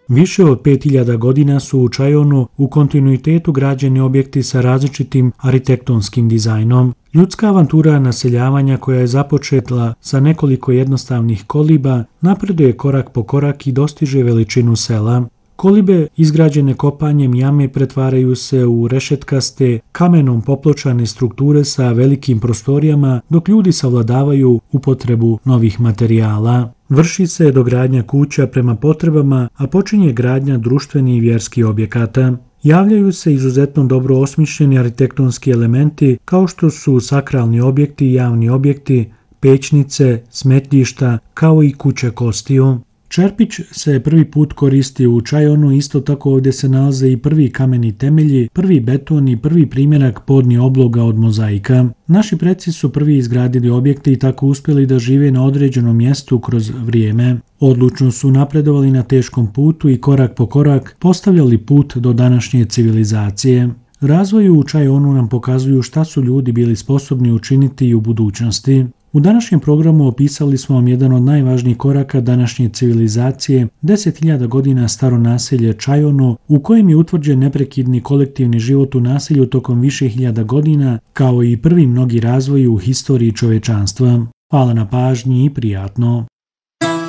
Više od 5000 godina su u Čajonu u kontinuitetu građeni objekti sa različitim arhitektonskim dizajnom. Ljudska avantura naseljavanja koja je započetla sa nekoliko jednostavnih koliba napreduje korak po korak i dostiže veličinu sela. Kolibe izgrađene kopanjem jame pretvaraju se u rešetkaste, kamenom popločane strukture sa velikim prostorijama, dok ljudi savladavaju upotrebu novih materijala. Vrši se dogradnja kuća prema potrebama, a počinje gradnja društvenih i vjerskih objekata. Javljaju se izuzetno dobro osmišljeni arhitektonski elementi kao što su sakralni objekti i javni objekti, pećnice, smetlišta, kao i kuće kostiju. Čerpić se prvi put koristi u Čajonu, isto tako ovdje se nalaze i prvi kameni temelji, prvi beton i prvi primjerak podnih obloga od mozaika. Naši preci su prvi izgradili objekte i tako uspjeli da žive na određenom mjestu kroz vrijeme. Odlučno su napredovali na teškom putu i korak po korak postavljali put do današnje civilizacije. Razvoju u Čajonu nam pokazuju šta su ljudi bili sposobni učiniti i u budućnosti. U današnjem programu opisali smo vam jedan od najvažnijih koraka današnje civilizacije, 10.000 godina staro naselje Čajono, u kojem je utvrđen neprekidni kolektivni život u naselju tokom više hiljada godina, kao i prvi mnogi razvoji u historiji čovječanstva. Hvala na pažnji i prijatno.